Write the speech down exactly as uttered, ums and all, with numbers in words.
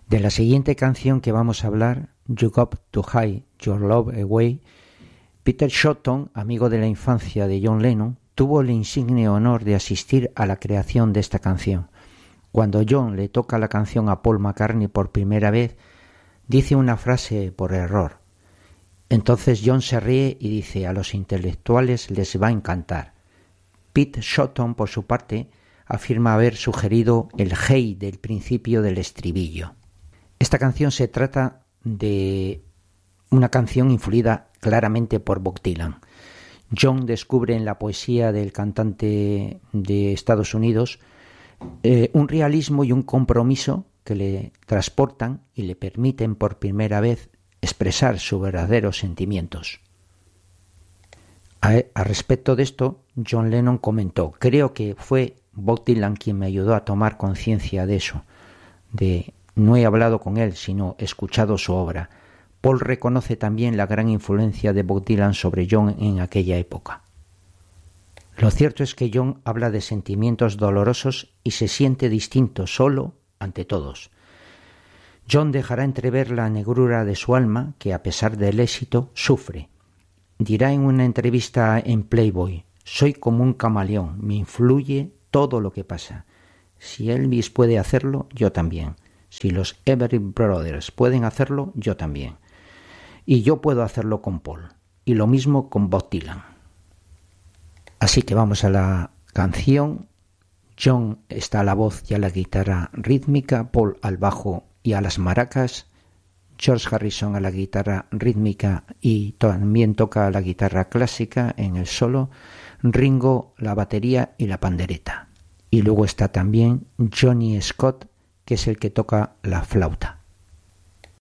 De la siguiente canción que vamos a hablar, You Got to Hide Your Love Away, Peter Shotton, amigo de la infancia de John Lennon, tuvo el insigne honor de asistir a la creación de esta canción. Cuando John le toca la canción a Paul McCartney por primera vez, dice una frase por error. Entonces John se ríe y dice: a los intelectuales les va a encantar. Pete Shotton, por su parte, afirma haber sugerido el hey del principio del estribillo. Esta canción se trata de una canción influida claramente por Bob Dylan. John descubre en la poesía del cantante de Estados Unidos eh, un realismo y un compromiso que le transportan y le permiten por primera vez expresar sus verdaderos sentimientos. A, a respecto de esto, John Lennon comentó: creo que fue Bob Dylan quien me ayudó a tomar conciencia de eso, de no he hablado con él, sino escuchado su obra. Paul reconoce también la gran influencia de Bob Dylan sobre John en aquella época. Lo cierto es que John habla de sentimientos dolorosos y se siente distinto solo ante todos. John dejará entrever la negrura de su alma, que a pesar del éxito sufre. Dirá en una entrevista en Playboy: soy como un camaleón, me influye todo lo que pasa. Si Elvis puede hacerlo, yo también. Si los Everly Brothers pueden hacerlo, yo también. Y yo puedo hacerlo con Paul. Y lo mismo con Bob Dylan. Así que vamos a la canción. John está a la voz y a la guitarra rítmica, Paul al bajo y a las maracas, George Harrison a la guitarra rítmica y también toca la guitarra clásica en el solo, Ringo la batería y la pandereta. Y luego está también Johnny Scott, que es el que toca la flauta.